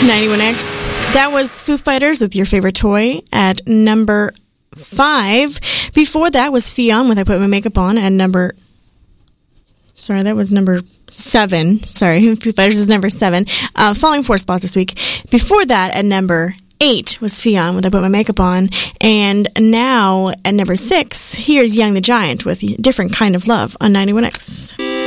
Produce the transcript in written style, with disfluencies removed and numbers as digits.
91X. That was Foo Fighters with Your Favorite Toy at number 5. Before that was Fionn with I Put My Makeup On at number... Sorry, that was number 7. Sorry, Foo Fighters is number 7. Falling 4 spots this week. Before that, at number 8 was Fionn with I Put My Makeup On. And now, at number 6, here's Young the Giant with Different Kind of Love on 91X.